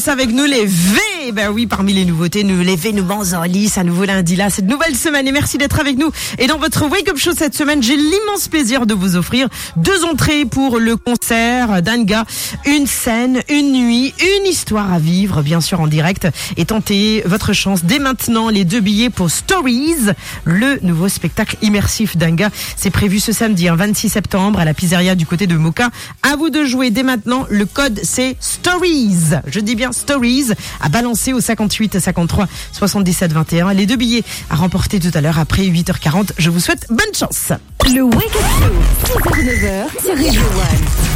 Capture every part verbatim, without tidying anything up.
tous avec nous les V. Ben oui, parmi les nouveautés, nous les V, nous mangons en lice, un nouveau lundi là, cette nouvelle semaine. Et merci d'être avec nous. Et dans votre Wake Up Show cette semaine, j'ai l'immense plaisir de vous offrir deux entrées pour le concert d'Anga. Une scène, une nuit, une histoire à vivre, bien sûr en direct. Et tentez votre chance dès maintenant. Les deux billets pour Stories, le nouveau spectacle immersif d'Anga. C'est prévu ce samedi, hein, vingt-six septembre, à la pizzeria du côté de Moka. À vous de jouer dès maintenant. Le code, c'est Stories. Je dis bien Stories, à balancer au cinquante-huit cinquante-trois soixante-dix-sept vingt et un. Les deux billets à remporter tout à l'heure après huit heures quarante. Je vous souhaite bonne chance. Le Wake Up Show, six heures neuf heures sur Radio One.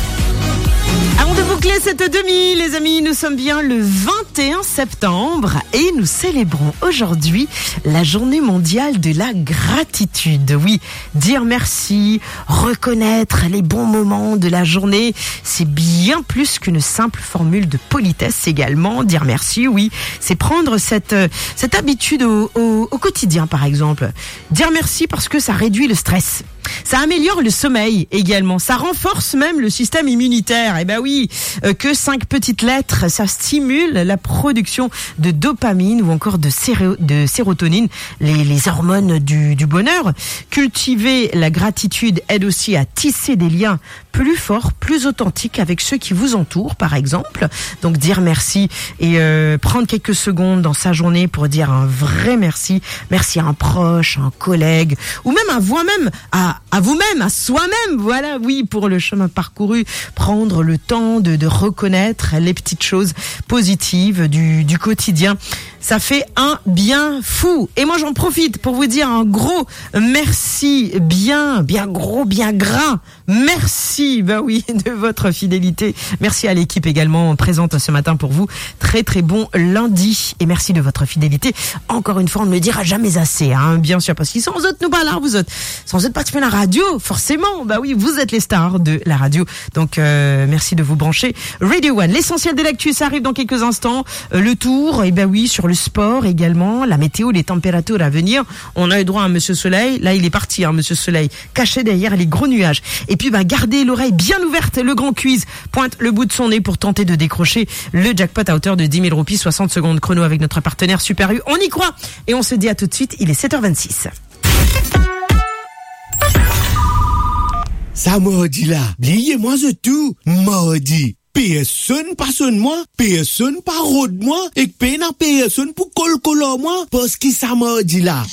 Avant de boucler cette demi, les amis, nous sommes bien le vingt et un septembre et nous célébrons aujourd'hui la journée mondiale de la gratitude. Oui, dire merci, reconnaître les bons moments de la journée, c'est bien plus qu'une simple formule de politesse également. Dire merci, oui, c'est prendre cette, cette habitude au, au, au quotidien, par exemple. Dire merci parce que ça réduit le stress. Ça améliore le sommeil également. Ça renforce même le système immunitaire. Eh ben oui, euh, que cinq petites lettres, ça stimule la production de dopamine ou encore de, séro- de sérotonine, les, les hormones du, du bonheur. Cultiver la gratitude aide aussi à tisser des liens plus forts, plus authentiques avec ceux qui vous entourent, par exemple. Donc dire merci et euh, prendre quelques secondes dans sa journée pour dire un vrai merci. Merci à un proche, à un collègue, ou même à vous-même, à à vous-même, à soi-même, voilà, oui, pour le chemin parcouru, prendre le temps de, de reconnaître les petites choses positives du, du quotidien. Ça fait un bien fou. Et moi, j'en profite pour vous dire un gros merci, bien, bien gros, bien gras. Merci, ben oui, de votre fidélité. Merci à l'équipe également présente ce matin pour vous. Très, très bon lundi. Et merci de votre fidélité. Encore une fois, on ne le dira jamais assez, hein, bien sûr, parce qu'ils sont autres, nous, pas là, vous autres. Sans autres participer à la radio, forcément. Bah oui, vous êtes les stars de la radio. Donc, euh, merci de vous brancher. Radio One, l'essentiel de l'actu, ça arrive dans quelques instants. Euh, le tour, et ben oui, sur le sport également, la météo, les températures à venir. On a eu droit à Monsieur Soleil. Là, il est parti, hein, Monsieur Soleil, caché derrière les gros nuages. Et puis, bah, gardez l'oreille bien ouverte. Le grand quiz pointe le bout de son nez pour tenter de décrocher le jackpot à hauteur de dix mille roupies. soixante secondes chrono avec notre partenaire Super U. On y croit. Et on se dit à tout de suite. Il est sept heures vingt-six. Ça maudit là, oubliez-moi de tout, maudit. Personne pas sonne moi, personne pas rôde moi, et que personne pour col moi, parce que ça maudit là.